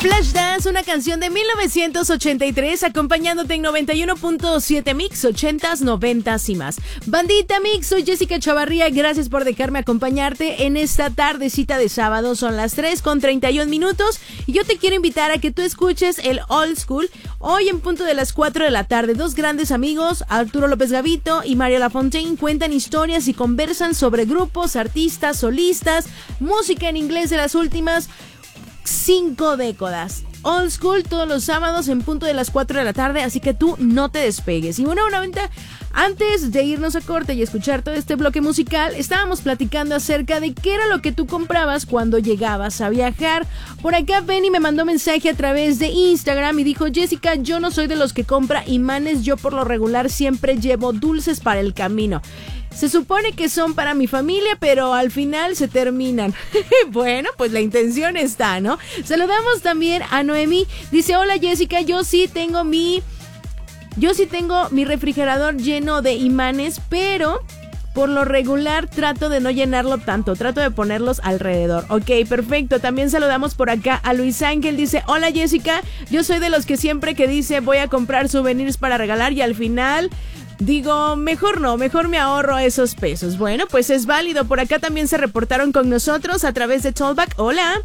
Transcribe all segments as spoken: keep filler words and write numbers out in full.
Flashdance, una canción de mil novecientos ochenta y tres, acompañándote en noventa y uno punto siete Mix, ochentas, noventas y más. Bandita Mix, soy Jessica Chavarría, gracias por dejarme acompañarte en esta tardecita de sábado. Son las tres con treinta y un minutos y yo te quiero invitar a que tú escuches el Old School hoy en punto de las cuatro de la tarde. Dos grandes amigos, Arturo López Gavito y Mario Lafontaine, cuentan historias y conversan sobre grupos, artistas, solistas, música en inglés de las últimas cinco décadas. Old School todos los sábados en punto de las cuatro de la tarde, así que tú no te despegues. Y bueno, una venta, antes de irnos a corte y escuchar todo este bloque musical, estábamos platicando acerca de qué era lo que tú comprabas cuando llegabas a viajar. Por acá Benny me mandó mensaje a través de Instagram y dijo: Jessica, yo no soy de los que compra imanes, yo por lo regular siempre llevo dulces para el camino. Se supone que son para mi familia, pero al final se terminan. Bueno, pues la intención está, ¿no? Saludamos también a Noemí. Dice: hola Jessica, yo sí tengo mi... Yo sí tengo mi refrigerador lleno de imanes, pero por lo regular trato de no llenarlo tanto, trato de ponerlos alrededor. Ok, perfecto. También saludamos por acá a Luis Ángel. Dice: hola Jessica, yo soy de los que siempre que dice voy a comprar souvenirs para regalar y al final... digo, mejor no, mejor me ahorro esos pesos. Bueno, pues es válido. Por acá también se reportaron con nosotros a través de Tollback. Hola.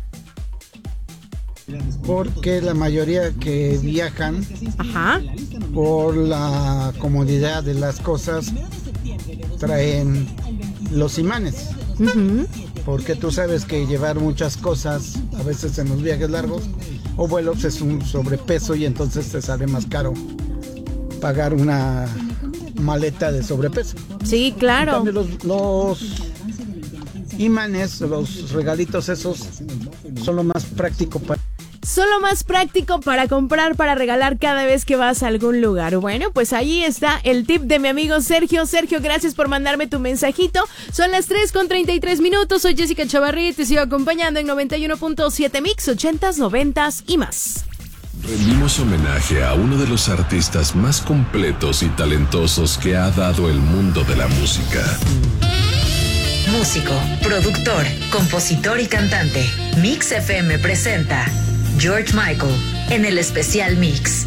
Porque la mayoría que viajan, ajá, por la comodidad de las cosas, traen los imanes. Uh-huh. Porque tú sabes que llevar muchas cosas, a veces en los viajes largos o vuelos, es un sobrepeso y entonces te sale más caro pagar una maleta de sobrepeso. Sí, claro. Los, los imanes, los regalitos esos, son lo más práctico para... Son lo más práctico para comprar, para regalar cada vez que vas a algún lugar. Bueno, pues ahí está el tip de mi amigo Sergio. Sergio, gracias por mandarme tu mensajito. Son las tres con treinta y tres minutos. Soy Jessica Chavarría y te sigo acompañando en noventa y uno punto siete Mix, ochentas, noventas y más. Rendimos homenaje a uno de los artistas más completos y talentosos que ha dado el mundo de la música. Músico, productor, compositor y cantante. Mix F M presenta George Michael en el especial Mix.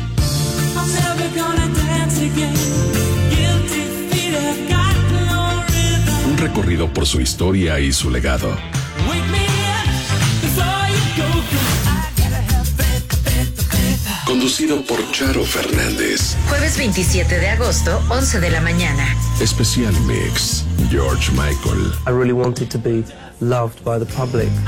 Un recorrido por su historia y su legado. Conducido por Charo Fernández. Jueves veintisiete de agosto, once de la mañana. Especial Mix, George Michael. I really wanted to be loved by the public.